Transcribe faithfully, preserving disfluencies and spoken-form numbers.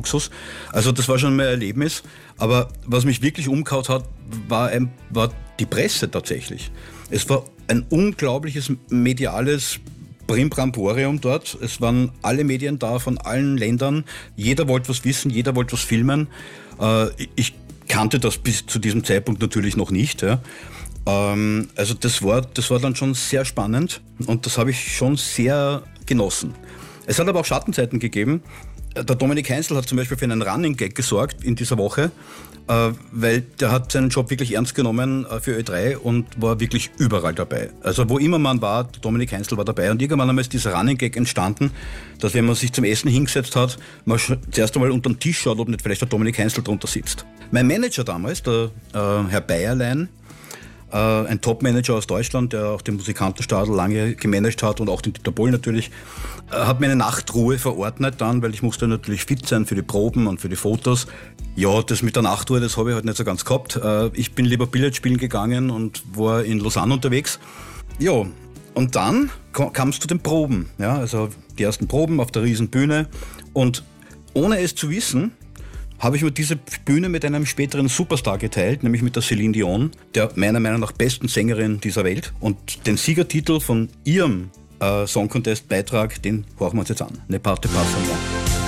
Luxus. Also das war schon mein Erlebnis. Aber was mich wirklich umgehauen hat, war, ein, war die Presse tatsächlich. Es war ein unglaubliches mediales Brimbramborium dort. Es waren alle Medien da von allen Ländern. Jeder wollte was wissen, jeder wollte was filmen. Äh, ich kannte das bis zu diesem Zeitpunkt natürlich noch nicht. Ja. Ähm, also das war, das war dann schon sehr spannend und das habe ich schon sehr genossen. Es hat aber auch Schattenzeiten gegeben. Der Dominik Heinzl hat zum Beispiel für einen Running Gag gesorgt in dieser Woche, äh, weil der hat seinen Job wirklich ernst genommen äh, für Ö drei und war wirklich überall dabei. Also wo immer man war, Dominik Heinzl war dabei und irgendwann einmal ist dieser Running Gag entstanden, dass wenn man sich zum Essen hingesetzt hat, man zuerst einmal unter den Tisch schaut, ob nicht vielleicht der Dominik Heinzl drunter sitzt. Mein Manager damals, der äh, Herr Bayerlein, ein Top-Manager aus Deutschland, der auch den Musikantenstadel lange gemanagt hat und auch den Dieter Bohlen natürlich, hat mir eine Nachtruhe verordnet dann, weil ich musste natürlich fit sein für die Proben und für die Fotos. Ja, das mit der Nachtruhe, das habe ich halt nicht so ganz gehabt. Ich bin lieber Billard spielen gegangen und war in Lausanne unterwegs. Ja, und dann kam es zu den Proben. Ja, also die ersten Proben auf der Riesenbühne und ohne es zu wissen, habe ich mir diese Bühne mit einem späteren Superstar geteilt, nämlich mit der Celine Dion, der meiner Meinung nach besten Sängerin dieser Welt. Und den Siegertitel von ihrem äh, Song Contest Beitrag, den horchen wir uns jetzt an. Ne parte pas à moi.